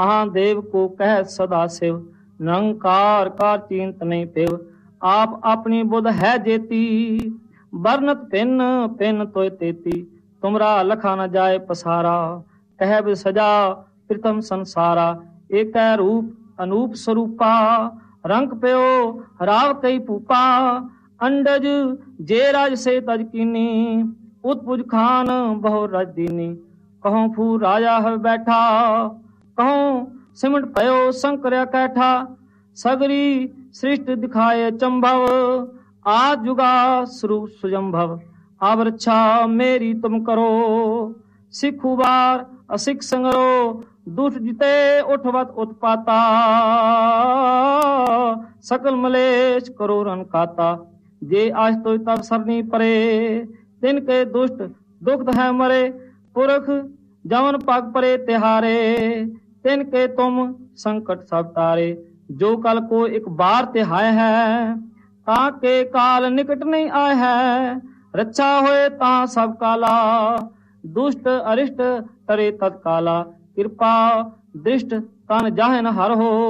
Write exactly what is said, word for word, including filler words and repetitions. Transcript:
महादेव को कह सदा शिव, निरंकार कार चिंत नहीं पिव। आप अपनी बुध है जेती, बरनत पिन पिन तोय तेती। तुमरा लखा न जाए पसारा, कह भी सजा प्रथम संसारा। एक रूप अनूप स्वरूपा, रंग प्यो राव कई पूपा। अंडज जे राज से तज कीनी, उत्पुज खान बहु रज दीनी। कहूं फू राजा है बैठा, कहूं सिमट पयो शंकर्या कैठा। सगरी सृष्टि दिखाए चंभव, आज जुगा स्वरूप सुजंभव। अब रक्षा मेरी तुम करो, सिखु बार असिख संगरो। दुष्ट जिते उठवत उत्पाता, सकल मलेश करो रन काता। जे आज तो तब सरनी परे, तिनके दुष्ट दुख है मरे। पुरख जवन पग परे तिहारे, तिनके तुम संकट सब तारे। जो कल को एक बार तिहाय है, ताके काल निकट नहीं आए है। रक्षा होए ता सब काला, दुष्ट अरिष्ट तरे तत्काला। कृपा दृष्ट तन जाहे न हर हो,